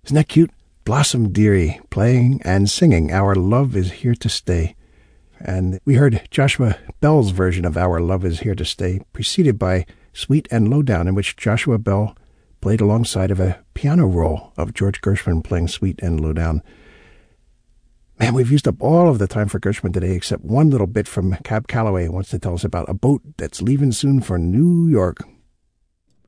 Isn't that cute? Blossom Dearie playing and singing Our Love Is Here to Stay. And we heard Joshua Bell's version of Our Love Is Here to Stay, preceded by Sweet and Lowdown, in which Joshua Bell played alongside of a piano roll of George Gershwin playing Sweet and Lowdown. Man, we've used up all of the time for Gershwin today, except one little bit from Cab Calloway. He wants to tell us about a boat that's leaving soon for New York.